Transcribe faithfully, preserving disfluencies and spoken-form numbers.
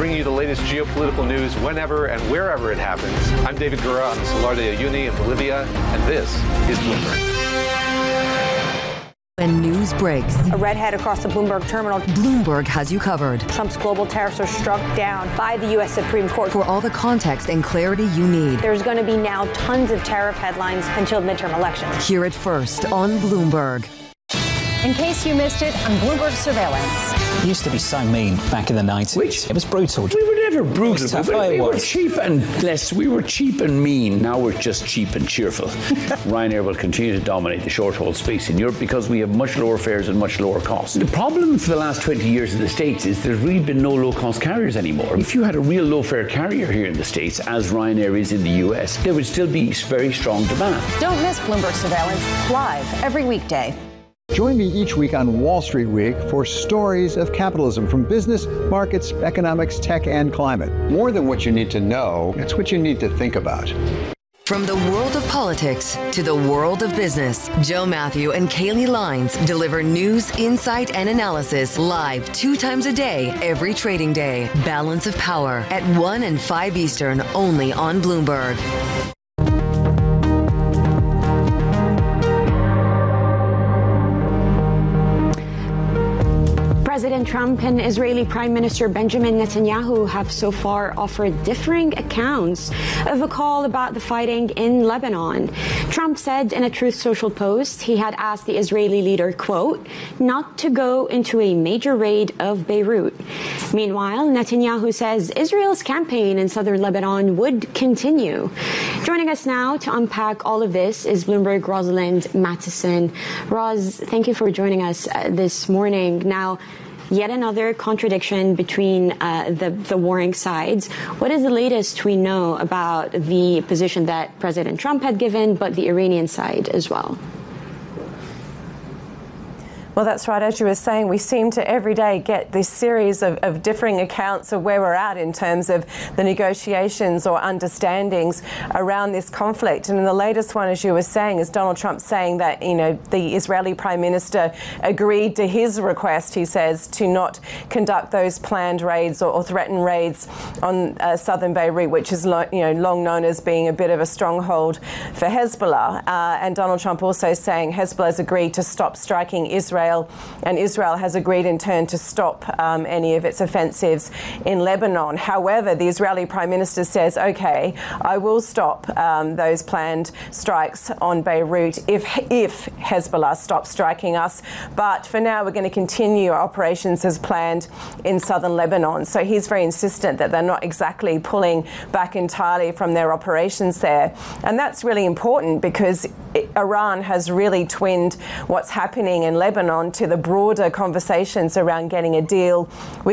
bringing you the latest geopolitical news whenever and wherever it happens. I'm David Gura on the Salar de Uyuni in Bolivia, and this is Bloomberg. When news breaks, a redhead across the Bloomberg terminal. Bloomberg has you covered. Trump's global tariffs are struck down by the U S Supreme Court. For all the context and clarity you need. There's going to be now tons of tariff headlines until midterm elections. Hear it first on Bloomberg. In case you missed it, on Bloomberg Surveillance. It used to be so mean back in the nineties. Which? It was brutal. We were never brutal. Tough. We, were, we it were was. cheap and less. We were cheap and mean. Now we're just cheap and cheerful. Ryanair will continue to dominate the short-haul space in Europe because we have much lower fares and much lower costs. The problem for the last twenty years in the States is there's really been no low-cost carriers anymore. If you had a real low-fare carrier here in the States, as Ryanair is in the U S, there would still be very strong demand. Don't miss Bloomberg Surveillance live every weekday. Join me each week on Wall Street Week for stories of capitalism from business, markets, economics, tech, and climate. More than what you need to know, it's what you need to think about. From the world of politics to the world of business, Joe Matthew and Kaylee Lines deliver news, insight, and analysis live two times a day, every trading day. Balance of Power at one and five Eastern, only on Bloomberg. President Trump and Israeli Prime Minister Benjamin Netanyahu have so far offered differing accounts of a call about the fighting in Lebanon. Trump said in a Truth Social post he had asked the Israeli leader, quote, not to go into a major raid of Beirut. Meanwhile, Netanyahu says Israel's campaign in southern Lebanon would continue. Joining us now to unpack all of this is Bloomberg Rosalind Matheson. Roz, thank you for joining us uh, this morning. Now, yet another contradiction between uh, the, the warring sides. What is the latest we know about the position that President Trump had given, but the Iranian side as well? Well, that's right. As you were saying, we seem to every day get this series of, of differing accounts of where we're at in terms of the negotiations or understandings around this conflict. And in the latest one, as you were saying, is Donald Trump saying that, you know, the Israeli Prime Minister agreed to his request, he says, to not conduct those planned raids or, or threatened raids on uh, southern Beirut, which is, lo- you know, long known as being a bit of a stronghold for Hezbollah. Uh, and Donald Trump also saying Hezbollah has agreed to stop striking Israel, and Israel has agreed in turn to stop um, any of its offensives in Lebanon. However, the Israeli Prime Minister says, OK, I will stop um, those planned strikes on Beirut if, if Hezbollah stops striking us. But for now, we're going to continue our operations as planned in southern Lebanon. So he's very insistent that they're not exactly pulling back entirely from their operations there. And that's really important because Iran has really twinned what's happening in Lebanon to the broader conversations around getting a deal with